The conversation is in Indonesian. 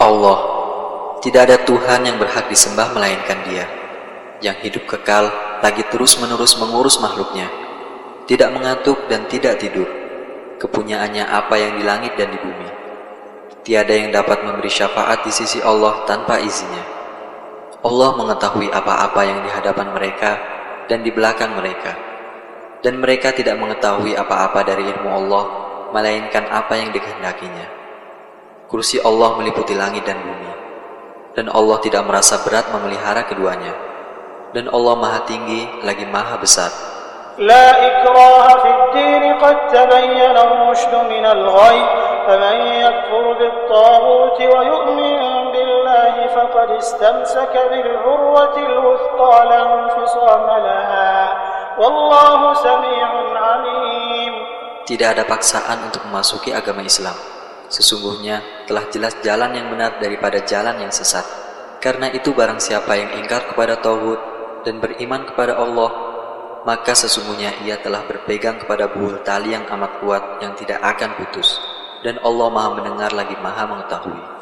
Allah, tidak ada Tuhan yang berhak disembah melainkan Dia, yang hidup kekal lagi terus-menerus mengurus makhluknya, tidak mengantuk dan tidak tidur. Kepunyaannya apa yang di langit dan di bumi. Tiada yang dapat memberi syafaat di sisi Allah tanpa izinnya. Allah mengetahui apa-apa yang di hadapan mereka dan di belakang mereka, dan mereka tidak mengetahui apa-apa dari ilmu Allah melainkan apa yang dikehendakinya. Kursi Allah meliputi langit dan bumi, dan Allah tidak merasa berat memelihara keduanya, dan Allah Maha Tinggi lagi Maha Besar. لا إكراه في الدين قد تبين الرشد من الغي فمن يكفر بالطاغوت ويؤمن بالله فقد استمسك بالعروة الوثقى لا انفصام لها والله سميع عليم. Tidak ada paksaan untuk memasuki agama Islam. Sesungguhnya telah jelas jalan yang benar daripada jalan yang sesat. Karena itu barang siapa yang ingkar kepada tauhid dan beriman kepada Allah, maka sesungguhnya ia telah berpegang kepada buah tali yang amat kuat yang tidak akan putus. Dan Allah Maha mendengar lagi Maha mengetahui.